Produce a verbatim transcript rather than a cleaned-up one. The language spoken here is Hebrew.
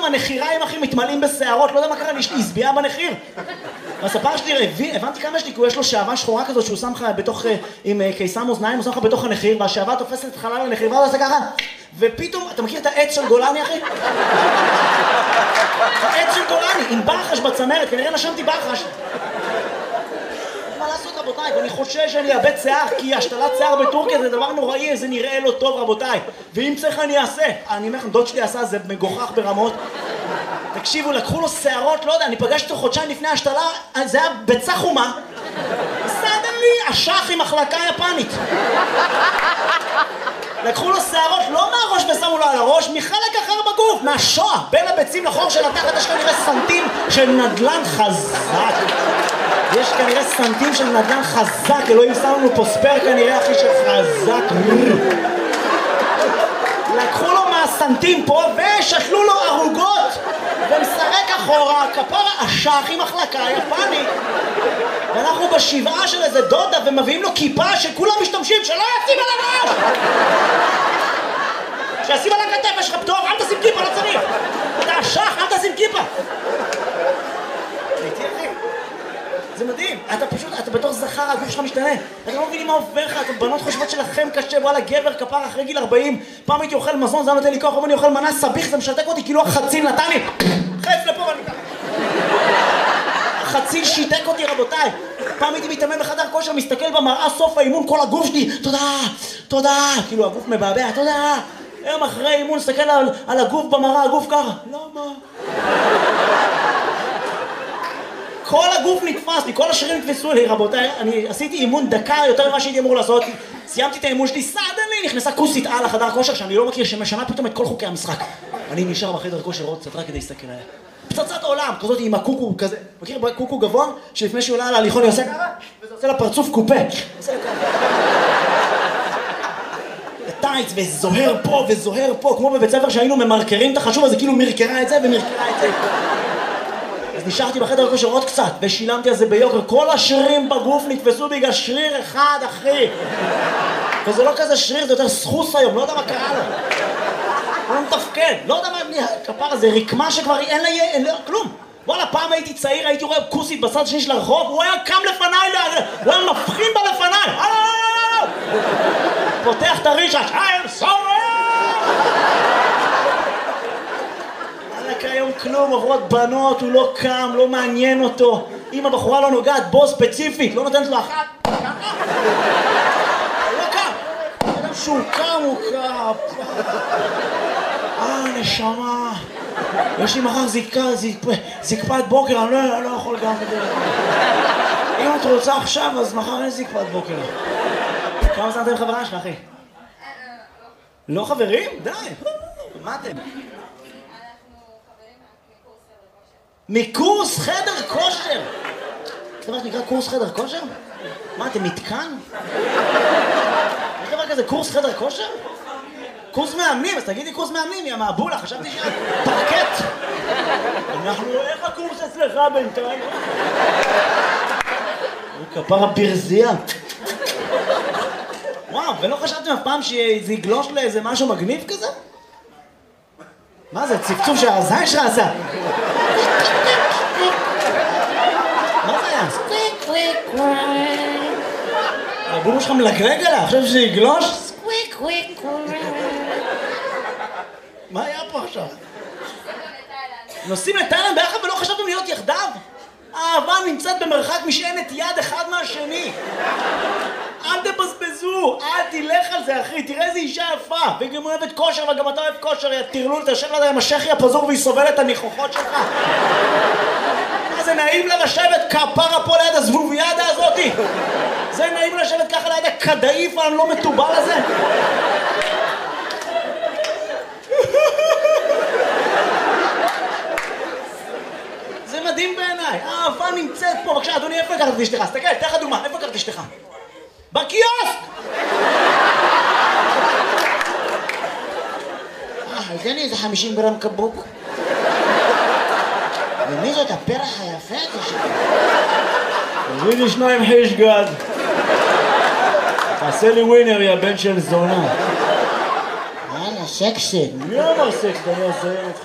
הנחיריים אחי מתמלאים בשערות, לא יודע מה קרה לי, יש לי הסביעה בנחיר. הספר שלי, הבנתי כמה יש לי, יש לו שעבה שחורה כזאת שהוא שם לך בתוך, עם קיסם אוזניים, הוא שם לך בתוך הנחיר, והשעבה תופסת את חלל הנחיר, והוא עושה ככה, ופתאום, אתה מכיר את העץ של גולני אחי? העץ של גולני, עם ברחש בצמרת, כנראה נשמתי ברחש. מה לעשות רבותיי, ואני חושש שאני אאבד שיער, כי השתלת שיער בטורקיה זה דבר נוראי, זה נראה לא טוב רבותיי, ואם צריך אני אעשה. אני אומר לכם, דוד שלי עשה, זה מגוחך ברמות. תקשיבו, לקחו לו שערות, לא יודע, אני פגשתי אותו חודשיים לפני השתלה, זה היה ביצה חומה. סדנלי, אשך עם מחלקה יפנית. לקחו לו שערות, לא מהראש ושמו לו על הראש, מחלק אחר בגוף, מהשואה, בין הביצים לחור של התחת, יש כנראה סנטים של נדלן חזק. יש כנראה סנטים של נדלן חזק, אלוהים שם לנו פה ספר כנראה אחי של חזק. לקחו לו מהסנטים פה ושתלו לו ערוגות ומסרק אחורה, כפרה אשך עם מחלקה יפנית. ואנחנו בשבעה של איזה דודה ומביאים לו כיפה שכולם משתמשים, שלא ישים על הראש! שישים על הכתף, יש לך פטור, אל תשים כיפה, לא צריך! אתה אשך, אל תשים כיפה! הייתי אחי. זה מדהים, אתה פשוט, אתה בתור זכר, הגוף שלך משתנה. אתה לא מבינים מה עובר לך, אתם בנות חושבות שלכם קשה, וואלה גבר כפר אחרי גיל ארבעים, פעם הייתי אוכל מזון, זה נותן לי כוח, אני אוכל מנה סביך, זה משתק אותי, כאילו החציל נתן לי, חץ לפה ואני ככה. החציל שיתק אותי רבותיי. פעם הייתי מתאמן בחדר כושר, מסתכל במראה, סוף האימון, כל הגוף שלי, תודה, תודה, כאילו הגוף מבעבע, תודה. היום אחרי אימון, מסתכל על, על הגוף במראה, הגוף ככה, למה? כל הגוף נתפס לי, כל השרירים נתפסו לי, רבותיי, אני עשיתי אימון דקה יותר ממה שהייתי אמור לעשות, סיימתי את האימון שלי, סדנלי, נכנסה כוסית על החדר כושר שאני לא מכיר, שמשנה פתאום את כל חוקי המשחק. אני נשאר בחדר כושר עוד קצת רק כדי להסתכל עליה. פצצת עולם, כזאת עם הקוקו כזה, מכיר קוקו גבוה? שלפני שהיא עולה על ההליכון היא עושה ככה, וזה עושה לה פרצוף קופה. עושה לה ככה. טייץ, וזוהר פה וזוהר פה, כמו בבית ספר שהיינו ממרקרים את החשוב, אז זה כאילו מרקרה את זה ומרקרה את זה. אז נשארתי בחדר כושר עוד קצת, ושילמתי על זה ביוקר. כל השרירים בגוף נתפסו בגלל שריר אחד, אחי. וזה לא כזה שריר, זה יותר סחוס היום, לא יודע מה קרה לו. הוא לא מתפקד, לא יודע מה כפר הזה, רקמה שכבר אין לה, אין לה, כלום. וואלה, פעם הייתי צעיר, הייתי רואה כוסית בצד השני של הרחוב, הוא היה קם לפניי, הוא היה מפחין בה לפניי. פותח את הרישש, I'm sorry! היום כלום, עוברות בנות, הוא לא קם, לא מעניין אותו. אם הבחורה לא נוגעת בו ספציפית, לא נותנת לו אחת, ככה? הוא לא קם. אדם שהוא קם, הוא קם. אה, נשמה. יש לי מחר זקפת בוקר, אני לא יכול גם כדי. אם את רוצה עכשיו, אז מחר אין זקפת בוקר. כמה זמן אתם חברה שלך, אחי? לא חברים? די. מה אתם? מקורס חדר כושר. יש דבר שנקרא קורס חדר כושר? מה, אתם מתקן? יש דבר כזה קורס חדר כושר? קורס מאמנים, אז תגידי קורס מאמנים, יא מעבולה, חשבתי שאת פרקט. אנחנו, איך הקורס אצלך בינתיים? הוא כפר הברזייה. וואו, ולא חשבתם אף פעם שזה יגלוש לאיזה משהו מגניב כזה? מה זה, צפצוף שהזין שלך עשה? מה זה היה? סקוויק קוויק קוויק. הבומו שלך מלגלג עליו, חושב שזה יגלוש? סקוויק קוויק קוויק. מה היה פה עכשיו? נוסעים לתאילנד ביחד ולא חשבתם להיות יחדיו? האהבה נמצאת במרחק משענת יד אחד מהשני. אל תבזבזו, אל תלך על זה אחי, תראה איזה אישה יפה, והיא גם אוהבת כושר וגם אתה אוהב כושר, יא תרלול, תשב לה עם השכי הפזור והיא סובלת את הניחוחות שלך. מה זה נעים לה לשבת כפרה פה ליד הזבוביאדה הזאתי? זה נעים לשבת ככה ליד הכדאיף הלא מטובל הזה? זה מדהים בעיניי, האהבה נמצאת פה. בבקשה אדוני, איפה לקחת את אשתך? תסתכל, תן לך דוגמה, איפה לקחת את אשתך? בקיוסק! אה, תן לי איזה חמישים גרם קבוק. ומי זאת הפרח היפה הזה שלך? תביא לי שניים חיש גד. תעשה לי ווינר, יא בן של זונה. יאללה, סקסית. מי אמר סקסית? אני אעשה אותך.